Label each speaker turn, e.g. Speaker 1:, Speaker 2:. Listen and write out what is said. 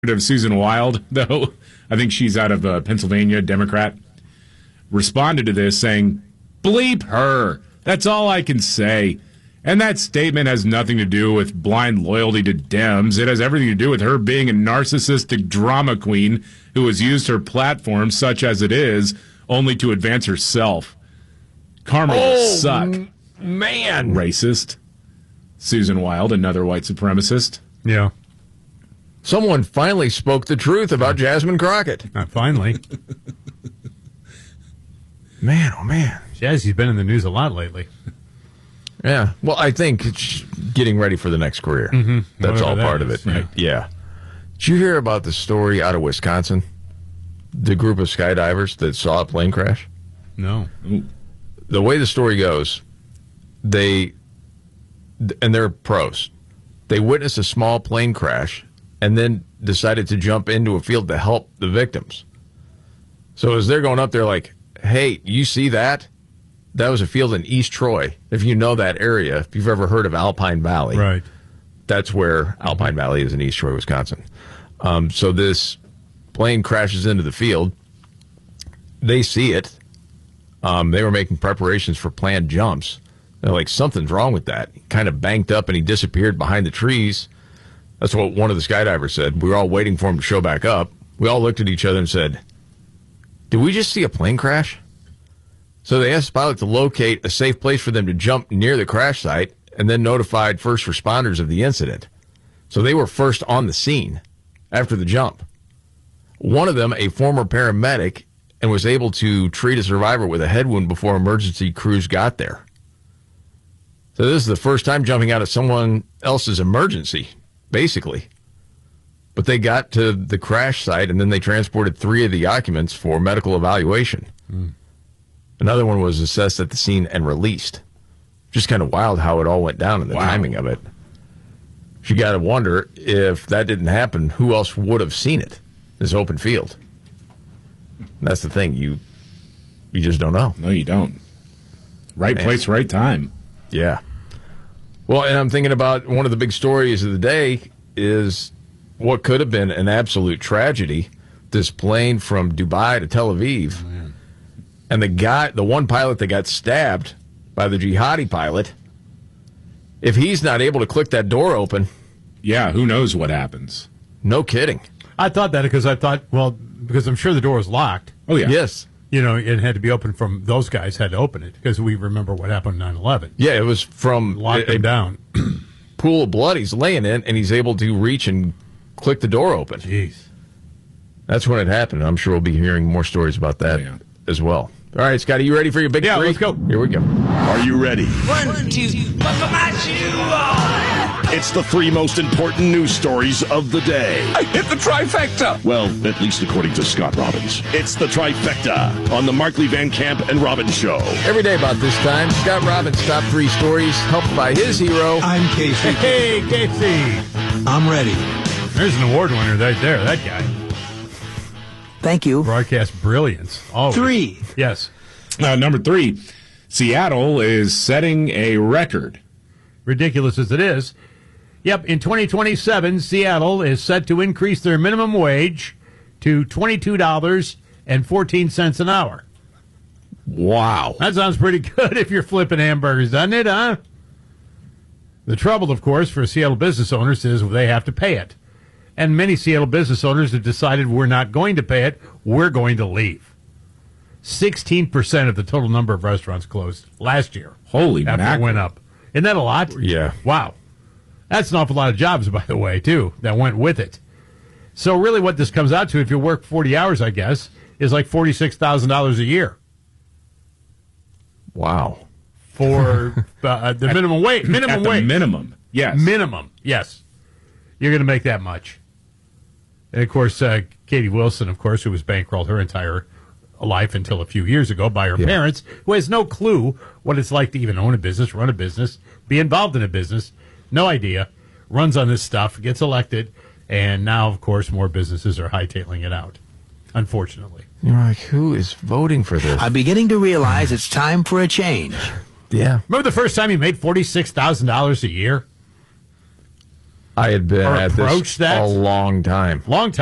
Speaker 1: of Susan Wild, though, I think she's out of Pennsylvania, Democrat, responded to this saying, bleep her. That's all I can say. And that statement has nothing to do with blind loyalty to Dems. It has everything to do with her being a narcissistic drama queen who has used her platform, such as it is, only to advance herself. Karma will suck.
Speaker 2: Man.
Speaker 1: Racist. Susan Wild, another white supremacist.
Speaker 3: Yeah.
Speaker 2: Someone finally spoke the truth about Jasmine Crockett.
Speaker 3: Not finally.
Speaker 2: Man, oh man.
Speaker 3: Jazzy's been in the news a lot lately.
Speaker 2: Yeah. Well, I think it's getting ready for the next career.
Speaker 3: Mm-hmm.
Speaker 2: That's
Speaker 3: Whatever
Speaker 2: all
Speaker 3: that
Speaker 2: part
Speaker 3: is,
Speaker 2: of it. Yeah. Did you hear about the story out of Wisconsin? The group of skydivers that saw a plane crash?
Speaker 3: No.
Speaker 1: Ooh.
Speaker 2: The way the story goes, they're pros. They witnessed a small plane crash and then decided to jump into a field to help the victims. So as they're going up, they're like, hey, you see that? That was a field in East Troy. If you know that area, if you've ever heard of Alpine Valley.
Speaker 3: Right.
Speaker 2: That's where Alpine Valley is in East Troy, Wisconsin. So this plane crashes into the field. They see it. They were making preparations for planned jumps. They're like, something's wrong with that. He kind of banked up and he disappeared behind the trees. That's what one of the skydivers said. We were all waiting for him to show back up. We all looked at each other and said, did we just see a plane crash? So they asked the pilot to locate a safe place for them to jump near the crash site and then notified first responders of the incident. So they were first on the scene after the jump. One of them, a former paramedic, and was able to treat a survivor with a head wound before emergency crews got there. So this is the first time jumping out of someone else's emergency, basically. But they got to the crash site, and then they transported 3 of the occupants for medical evaluation. Another one was assessed at the scene and released. Just kind of wild how it all went down and the timing of it. You got to wonder, if that didn't happen, who else would have seen it? This open field. That's the thing. You just don't know.
Speaker 1: No, you don't. Right place, right time.
Speaker 2: Yeah. Well, and I'm thinking about one of the big stories of the day is what could have been an absolute tragedy. This plane from Dubai to Tel Aviv. Oh, man. And the one pilot that got stabbed by the jihadi pilot, if he's not able to click that door open.
Speaker 1: Yeah, who knows what happens.
Speaker 2: No kidding.
Speaker 3: I thought that because because I'm sure the door was locked.
Speaker 1: Oh, yeah.
Speaker 2: Yes.
Speaker 3: You know, it had to be open from those guys had to open it because we remember what happened on 9/11.
Speaker 2: Yeah, it was from
Speaker 3: locked him down.
Speaker 2: Pool of blood he's laying in, and he's able to reach and click the door open.
Speaker 3: Jeez.
Speaker 2: That's when it happened. I'm sure we'll be hearing more stories about that as well. All right, Scotty, you ready for your big 3?
Speaker 3: Let's go.
Speaker 2: Here we go.
Speaker 4: Are you ready?
Speaker 5: 1, 2, buckle my shoe.
Speaker 4: It's the 3 most important news stories of the day.
Speaker 5: I hit the trifecta.
Speaker 4: Well, at least according to Scott Robbins. It's the trifecta on the Markley Van Camp and Robbins Show.
Speaker 2: Every day about this time, Scott Robbins' top 3 stories, helped by his hero.
Speaker 6: I'm Casey.
Speaker 3: Hey, Casey.
Speaker 6: I'm ready.
Speaker 3: There's an award winner right there, that guy.
Speaker 6: Thank you.
Speaker 3: Broadcast brilliance. Always.
Speaker 6: 3.
Speaker 3: Yes.
Speaker 1: Number 3, Seattle is setting a record.
Speaker 3: Ridiculous as it is. Yep, in 2027, Seattle is set to increase their minimum wage to $22.14 an hour.
Speaker 2: Wow.
Speaker 3: That sounds pretty good if you're flipping hamburgers, doesn't it, huh? The trouble, of course, for Seattle business owners is they have to pay it. And many Seattle business owners have decided we're not going to pay it, we're going to leave. 16% of the total number of restaurants closed last year.
Speaker 1: Holy
Speaker 3: after
Speaker 1: mackerel.
Speaker 3: it went up. Isn't that a lot?
Speaker 2: Yeah.
Speaker 3: Wow. That's an awful lot of jobs, by the way, too, that went with it. So really what this comes out to, if you work 40 hours, I guess, is like $46,000 a year.
Speaker 2: Wow.
Speaker 3: For the minimum wage. Minimum wage.
Speaker 1: Minimum, yes.
Speaker 3: Minimum, yes. You're going to make that much. And, of course, Katie Wilson, of course, who was bankrolled her entire life until a few years ago by her parents, who has no clue what it's like to even own a business, run a business, be involved in a business. No idea. Runs on this stuff, gets elected, and now, of course, more businesses are hightailing it out, unfortunately.
Speaker 2: You're like, who is voting for this?
Speaker 6: I'm beginning to realize it's time for a change.
Speaker 2: Yeah.
Speaker 3: Remember the first time you made $46,000 a year?
Speaker 2: I had been
Speaker 3: Or
Speaker 2: at
Speaker 3: approach
Speaker 2: this
Speaker 3: that?
Speaker 2: a long time.
Speaker 3: Long time.